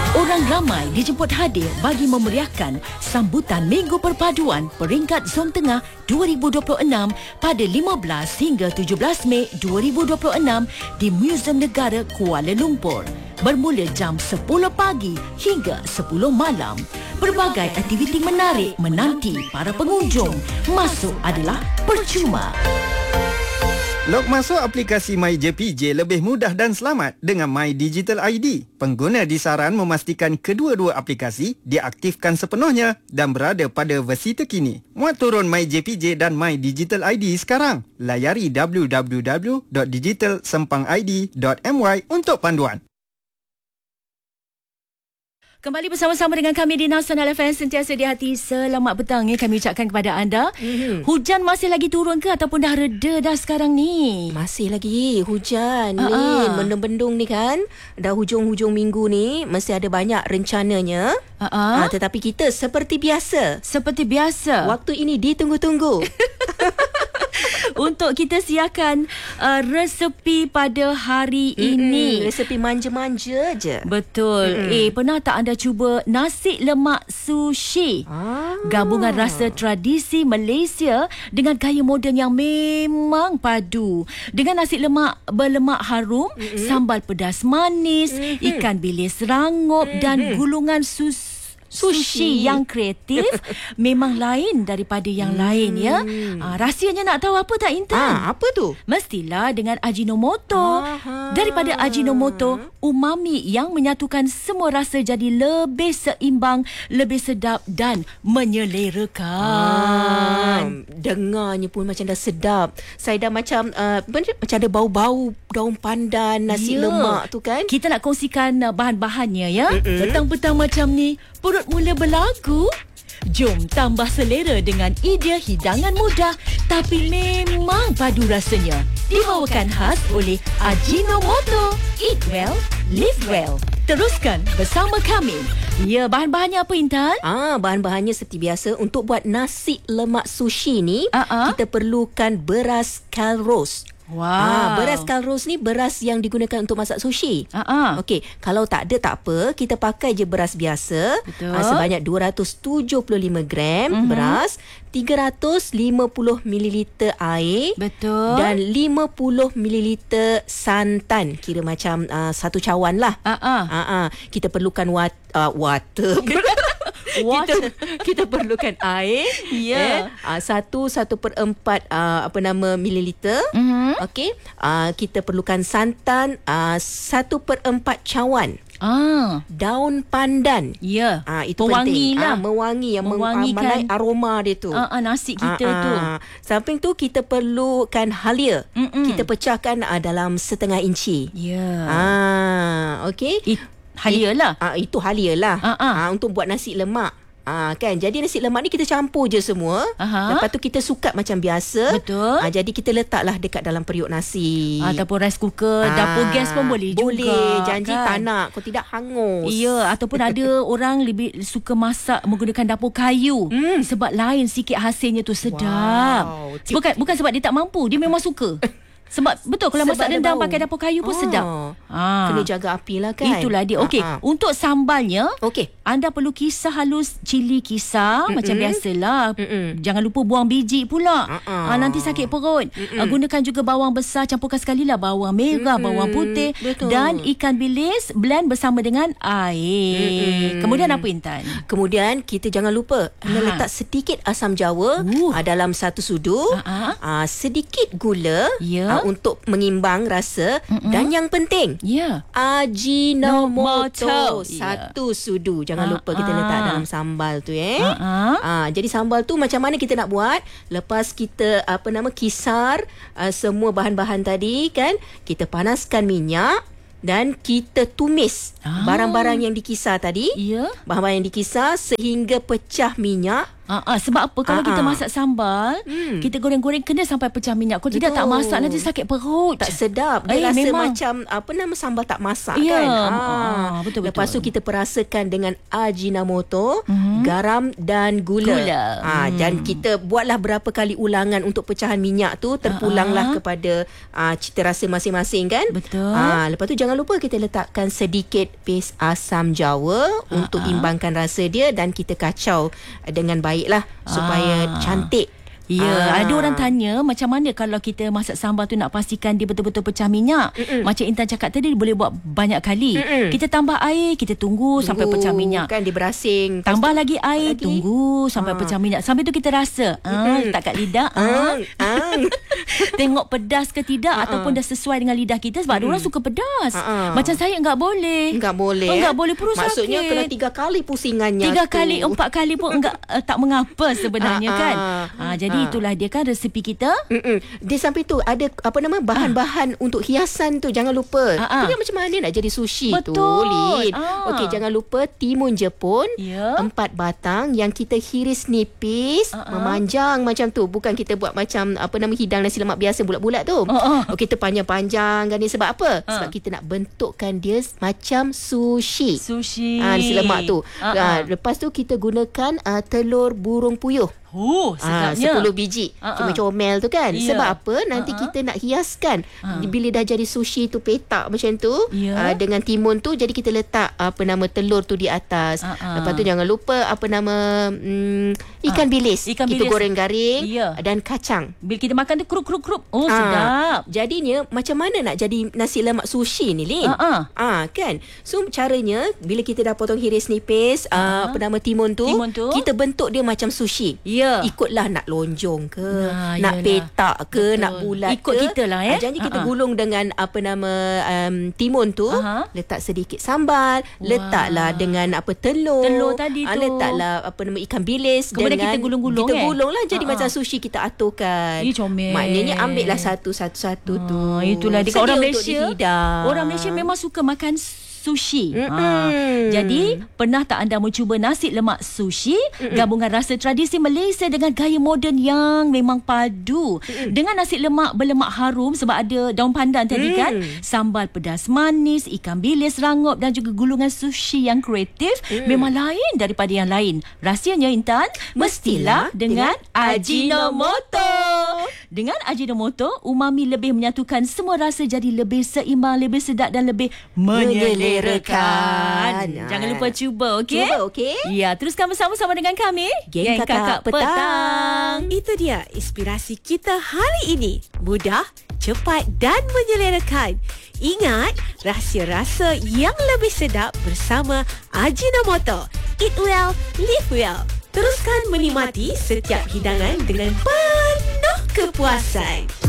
Orang ramai dijemput hadir bagi memeriahkan sambutan Minggu Perpaduan peringkat Zon Tengah 2026 pada 15 hingga 17 Mei 2026 di Muzium Negara Kuala Lumpur. Bermula jam 10 pagi hingga 10 malam. Berbagai aktiviti menarik menanti para pengunjung. Masuk adalah percuma. Log masuk aplikasi MyJPJ lebih mudah dan selamat dengan My Digital ID. Pengguna disaran memastikan kedua-dua aplikasi diaktifkan sepenuhnya dan berada pada versi terkini. Muat turun MyJPJ dan My Digital ID sekarang. Layari www.digitalsempangid.my untuk panduan. Kembali bersama-sama dengan kami di Nasional FM, sentiasa di hati. Selamat petang ya kami ucapkan kepada anda. Hujan masih lagi turun ke ataupun dah reda dah sekarang ni? Masih lagi hujan ni, mendung-bendung ni kan. Dah hujung-hujung minggu ni mesti ada banyak rencananya. Tetapi kita seperti biasa. Waktu ini ditunggu-tunggu. Untuk kita siapkan resepi pada hari ini. Resepi manja-manja je. Betul. Pernah tak anda cuba nasi lemak sushi? Gabungan rasa tradisi Malaysia dengan gaya moden yang memang padu. Dengan nasi lemak berlemak harum, sambal pedas manis, ikan bilis rangup dan gulungan sushi yang kreatif memang lain daripada yang lain ya. Rahsianya nak tahu apa tak Intan? Apa tu? Mestilah dengan Ajinomoto. Daripada Ajinomoto, umami yang menyatukan semua rasa jadi lebih seimbang, lebih sedap dan menyelerakan. Dengarnya pun macam dah sedap. Saya dah macam macam ada bau-bau daun pandan, nasi lemak tu kan. Kita nak kongsikan bahan-bahannya ya. Petang-petang macam ni, perut mula berlagu. Jom tambah selera dengan idea hidangan mudah tapi memang padu rasanya. Dibawakan khas oleh Ajinomoto. Eat well, live well. Teruskan bersama kami. Ya, bahan-bahannya apa Intan? Bahan-bahannya seperti biasa. Untuk buat nasi lemak sushi ni, kita perlukan beras Calrose. Beras Calrose ni beras yang digunakan untuk masak sushi. Okey, kalau tak ada tak apa, kita pakai je beras biasa. Sebanyak 275 gram beras, 350 ml air. Dan 50 ml santan. Kira macam satu cawan lah. Kita perlukan water. Kita perlukan air. Satu per empat mililiter. Okey, kita perlukan santan 1/4 cawan. Daun pandan. Itu pewangi penting. lah. Mewangi yang menaik aroma dia tu. Nasi kita tu. Samping tu kita perlukan halia. Kita pecahkan dalam setengah inci. Okey. Halia lah. Itu halia lah. Untuk buat nasi lemak. Kan, jadi nasi lemak ni kita campur je semua. Lepas tu kita sukat macam biasa. Betul. Jadi kita letaklah dekat dalam periuk nasi. Ataupun rice cooker, dapur gas pun boleh juga. Boleh, janji kan? tak nak. Kau tidak hangus. Ya, ataupun ada orang lebih suka masak menggunakan dapur kayu. Sebab lain sikit hasilnya tu sedap. Bukan sebab dia tak mampu, dia memang suka. Sebab betul kalau masak rendang pakai dapur kayu pun sedap. Kena jaga api lah kan. Itulah dia. Okey, untuk sambalnya, okey, anda perlu kisar halus cili kisar macam biasalah. Jangan lupa buang biji pula. Nanti sakit perut. Gunakan juga bawang besar, campurkan sekali lah bawang merah, bawang putih. Dan ikan bilis blend bersama dengan air. Kemudian apa Intan? Kemudian kita jangan lupa letak sedikit asam jawa dalam satu sudu. Sedikit gula. Untuk mengimbang rasa. Dan yang penting, Ajinomoto. Satu sudu. Jangan lupa kita letak dalam sambal tu jadi sambal tu macam mana kita nak buat? Lepas kita kisar semua bahan-bahan tadi kan, kita panaskan minyak dan kita tumis barang-barang yang dikisar tadi. Bahan-bahan yang dikisar sehingga pecah minyak. Sebab apa? Kalau kita masak sambal, kita goreng-goreng kena sampai pecah minyak. Kalau tidak tak masak nanti sakit perut. Tak sedap. Dia rasa memang macam sambal tak masak kan. Betul-betul. Lepas tu kita perasakan dengan Ajinomoto, garam dan gula. Dan kita buatlah berapa kali ulangan untuk pecahan minyak tu, terpulanglah kepada cita rasa masing-masing kan. Betul. Lepas tu jangan lupa kita letakkan sedikit paste asam jawa untuk imbangkan rasa dia, dan kita kacau dengan baiklah supaya cantik. Ya, ada orang tanya macam mana kalau kita masak sambal tu nak pastikan dia betul-betul pecah minyak. Macam Intan cakap tadi, boleh buat banyak kali. Kita tambah air, kita tunggu sampai pecah minyak. Kan dia berasing. Tambah lagi air, tunggu sampai pecah minyak. Sampai tu kita rasa, letak kat lidah. Tengok pedas ke tidak ataupun dah sesuai dengan lidah kita, sebab ada orang suka pedas. Macam saya enggak boleh. Enggak boleh, perut maksudnya sakit. kena 3 kali pusingannya. 3 kali, 4 kali pun enggak tak mengapa sebenarnya kan. Jadi itulah dia kan resepi kita. Dia sampai tu ada bahan-bahan untuk hiasan tu, jangan lupa. Dia macam mana nak jadi sushi. Betul. Tu Lin. Okey, jangan lupa timun Jepun 4 batang yang kita hiris nipis, memanjang macam tu. Bukan kita buat macam hidang nasi lemak biasa bulat-bulat tu. Okey, kita panjang-panjang kan ni, sebab apa? Sebab kita nak bentukkan dia macam sushi. Nasi lemak tu. Lepas tu kita gunakan telur burung puyuh. Sedapnya. 10 biji. Comel tu kan. Sebab apa? Nanti kita nak hiaskan. Bila dah jadi sushi tu petak macam tu, dengan timun tu, jadi kita letak telur tu di atas. Lepas tu jangan lupa ikan bilis. Kita goreng garing dan kacang. Bila kita makan tu krup. Sedap. Jadinya macam mana nak jadi nasi lemak sushi ni, Lin? Kan. So caranya, bila kita dah potong hiris nipis timun tu, kita bentuk dia macam sushi. Ikutlah nak lonjong ke, nak petak ke, nak bulat ikut ke. kita lah Janji kita gulung dengan timun tu, letak sedikit sambal, letaklah dengan telur tadi tu, letaklah ikan bilis, kemudian kita gulung-gulung, kita gulunglah jadi macam sushi, kita aturkan. Comel. Maknanya ambillah satu-satu tu. Itulah dia. Orang Malaysia memang suka makan sushi. Jadi, pernah tak anda mencuba nasi lemak sushi? Gabungan rasa tradisi Malaysia dengan gaya moden yang memang padu. Dengan nasi lemak berlemak harum sebab ada daun pandan tadi kan, sambal pedas manis, ikan bilis rangup dan juga gulungan sushi yang kreatif, memang lain daripada yang lain. Rahsianya, Intan, mestilah dengan Ajinomoto. Dengan Ajinomoto, umami lebih menyatukan semua rasa jadi lebih seimbang, lebih sedap dan lebih menyelerakan. Jangan lupa cuba, okey? Ya, teruskan bersama-sama dengan kami, Geng Kakak Petang. Itu dia inspirasi kita hari ini. Mudah, cepat dan menyelerakan. Ingat, rahsia rasa yang lebih sedap bersama Ajinomoto. Eat well, live well. Teruskan menikmati setiap hidangan dengan penuh kepuasan.